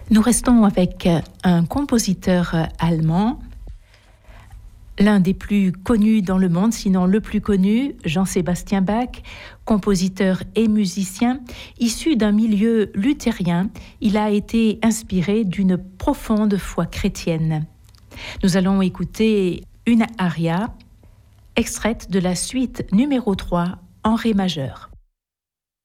Nous restons avec un compositeur allemand, l'un des plus connus dans le monde, sinon le plus connu, Jean-Sébastien Bach, compositeur et musicien. Issu d'un milieu luthérien, il a été inspiré d'une profonde foi chrétienne. Nous allons écouter une aria extraite de la suite numéro 3 en ré majeur.